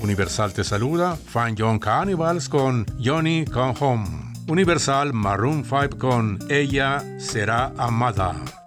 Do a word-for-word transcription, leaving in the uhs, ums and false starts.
Universal te saluda, Fine Young Cannibals con Johnny Come Home. Universal Maroon cinco con Ella será amada.